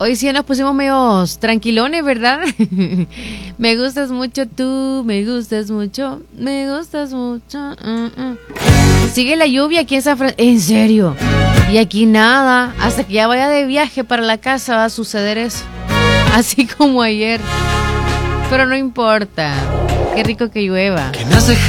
Hoy sí nos pusimos medio tranquilones, ¿verdad? Me gustas mucho tú, me gustas mucho, me gustas mucho. Sigue la lluvia aquí en San Francisco. ¿En serio? Y aquí nada. Hasta que ya vaya de viaje para la casa va a suceder eso. Así como ayer. Pero no importa. Qué rico que llueva. Que me has dejado